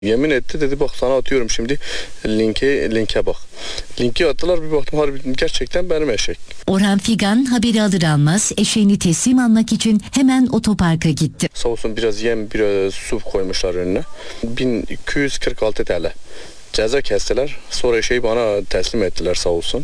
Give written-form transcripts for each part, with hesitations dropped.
Yemin etti, dedi bak sana atıyorum şimdi linke bak. Linki attılar, bir baktım harbiden gerçekten benim eşek. Orhan Figan haberi alır almaz eşeğini teslim almak için hemen otoparka gitti. Sağ olsun biraz yem, biraz su koymuşlar önüne. 1246 TL ceza kestiler. Sonra eşeği bana teslim ettiler sağ olsun.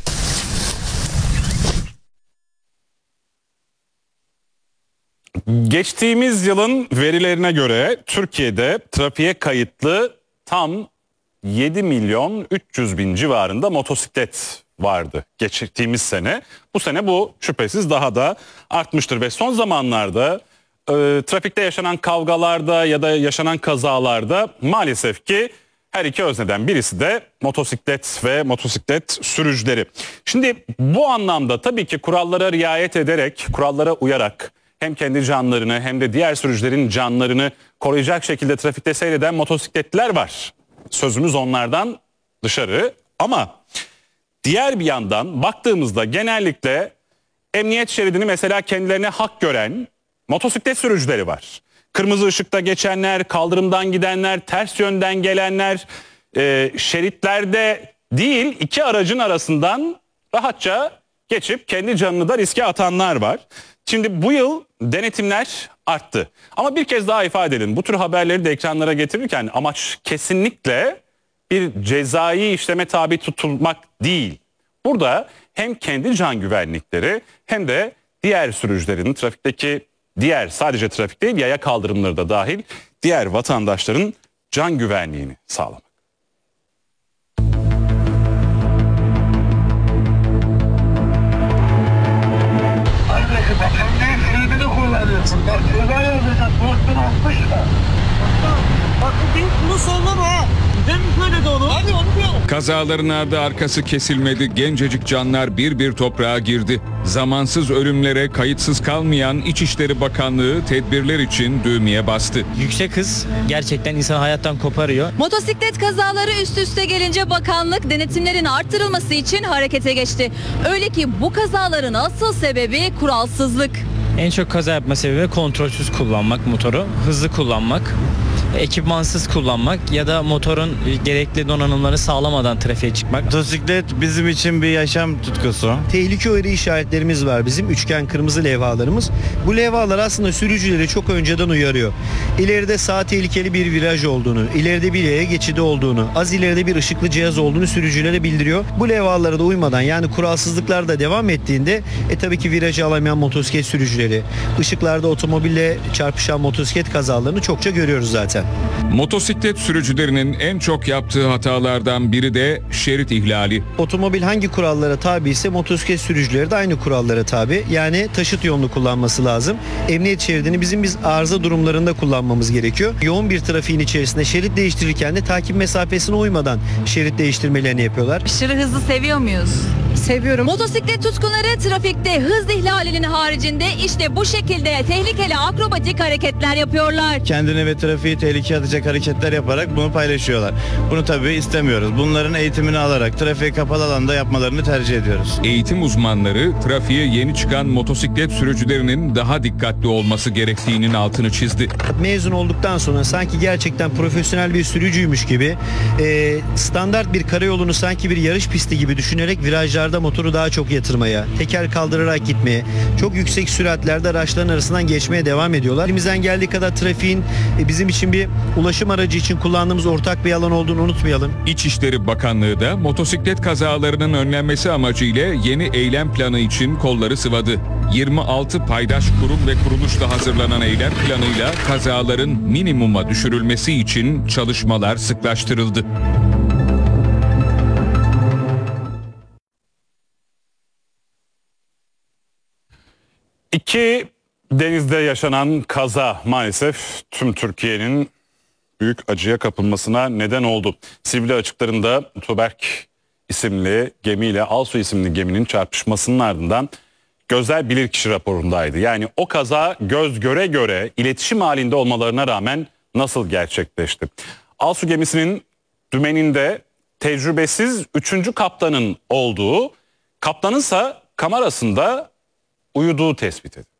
Geçtiğimiz yılın verilerine göre Türkiye'de trafiğe kayıtlı tam 7 milyon 300 bin civarında motosiklet vardı geçtiğimiz sene. Bu sene bu şüphesiz daha da artmıştır ve son zamanlarda trafikte yaşanan kavgalarda ya da yaşanan kazalarda maalesef ki her iki özneden birisi de motosiklet ve motosiklet sürücüleri. Şimdi bu anlamda tabii ki kurallara riayet ederek, kurallara uyarak hem kendi canlarını hem de diğer sürücülerin canlarını koruyacak şekilde trafikte seyreden motosikletliler var. Sözümüz onlardan dışarı, ama diğer bir yandan baktığımızda genellikle emniyet şeridini mesela kendilerine hak gören motosiklet sürücüleri var. Kırmızı ışıkta geçenler, kaldırımdan gidenler, ters yönden gelenler, şeritlerde değil iki aracın arasından rahatça geçip kendi canını da riske atanlar var. Şimdi bu yıl denetimler arttı. Ama bir kez daha ifade edelim. Bu tür haberleri de ekranlara getirirken amaç kesinlikle bir cezai işleme tabi tutulmak değil. Burada hem kendi can güvenlikleri hem de diğer sürücülerin, trafikteki diğer, sadece trafik değil yaya kaldırımları da dahil, diğer vatandaşların can güvenliğini sağlamak. Kazaların ardı arkası kesilmedi. Gencecik canlar bir bir toprağa girdi. Zamansız ölümlere kayıtsız kalmayan İçişleri Bakanlığı tedbirler için düğmeye bastı. Yüksek hız gerçekten insan hayattan koparıyor. Motosiklet kazaları üst üste gelince bakanlık denetimlerin arttırılması için harekete geçti. Öyle ki bu kazaların asıl sebebi kuralsızlık. En çok kaza yapma sebebi kontrolsüz kullanmak motoru, hızlı kullanmak, ekipmansız kullanmak ya da motorun gerekli donanımları sağlamadan trafiğe çıkmak. Motosiklet bizim için bir yaşam tutkusu. Tehlike uyarı işaretlerimiz var bizim, üçgen kırmızı levhalarımız. Bu levhalar aslında sürücüleri çok önceden uyarıyor. İleride sağ tehlikeli bir viraj olduğunu, ileride bir yaya geçidi olduğunu, az ileride bir ışıklı cihaz olduğunu sürücülere bildiriyor. Bu levhalara da uymadan, yani kuralsızlıklar da devam ettiğinde tabii ki virajı alamayan motosiklet sürücüleri, ışıklarda otomobille çarpışan motosiklet kazalarını çokça görüyoruz zaten. Motosiklet sürücülerinin en çok yaptığı hatalardan biri de şerit ihlali. Otomobil hangi kurallara tabi ise motosiklet sürücüleri de aynı kurallara tabi. Yani taşıt yolunu kullanması lazım. Emniyet şeridini biz arıza durumlarında kullanmamız gerekiyor. Yoğun bir trafiğin içerisinde şerit değiştirirken de takip mesafesine uymadan şerit değiştirmelerini yapıyorlar. Aşırı hızlı seviyor muyuz? Seviyorum. Motosiklet tutkunları trafikte hız ihlalinin haricinde işte bu şekilde tehlikeli akrobatik hareketler yapıyorlar. Kendine ve trafiği tehlikeye atacak hareketler yaparak bunu paylaşıyorlar. Bunu tabii istemiyoruz. Bunların eğitimini alarak trafiğe kapalı alanda yapmalarını tercih ediyoruz. Eğitim uzmanları trafiğe yeni çıkan motosiklet sürücülerinin daha dikkatli olması gerektiğinin altını çizdi. Mezun olduktan sonra sanki gerçekten profesyonel bir sürücüymüş gibi standart bir karayolunu sanki bir yarış pisti gibi düşünerek virajlarda motoru daha çok yatırmaya, teker kaldırarak gitmeye, çok yüksek süratlerde araçların arasından geçmeye devam ediyorlar. Elimizden geldiği kadar trafiğin bizim için bir ulaşım aracı için kullandığımız ortak bir alan olduğunu unutmayalım. İçişleri Bakanlığı da motosiklet kazalarının önlenmesi amacıyla yeni eylem planı için kolları sıvadı. 26 paydaş kurum ve kuruluşla hazırlanan eylem planıyla kazaların minimuma düşürülmesi için çalışmalar sıklaştırıldı. İki denizde yaşanan kaza maalesef tüm Türkiye'nin büyük acıya kapılmasına neden oldu. Sivri açıklarında Tuberk isimli gemiyle Alsu isimli geminin çarpışmasının ardından gözler bilirkişi raporundaydı. Yani o kaza göz göre göre iletişim halinde olmalarına rağmen nasıl gerçekleşti? Alsu gemisinin dümeninde tecrübesiz 3. kaptanın olduğu, kaptanınsa kamerasında uyuduğu tespit edildi.